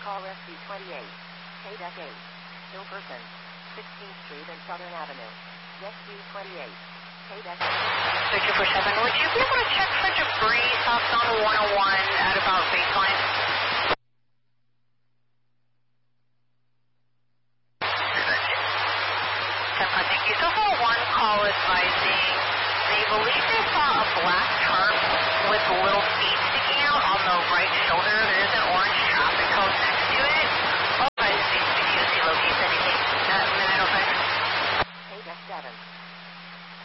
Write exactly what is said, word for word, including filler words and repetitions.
call S C twenty-eight, K eight, Hilverson, sixteenth Street and Southern Avenue. S C twenty-eight, K eight. Victor four seven, would you be able to check for debris southbound one oh one at about baseline? Thank you. So for one call advising, they believe they saw a black tarp with little feet sticking out on the right shoulder